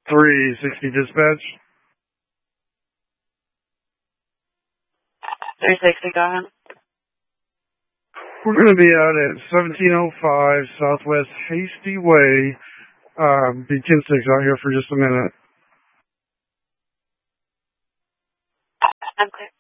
360 dispatch. 360, go ahead. We're going to be out at 1705 Southwest Hasty Way. Be 10-6 out here for just a minute. I'm clear.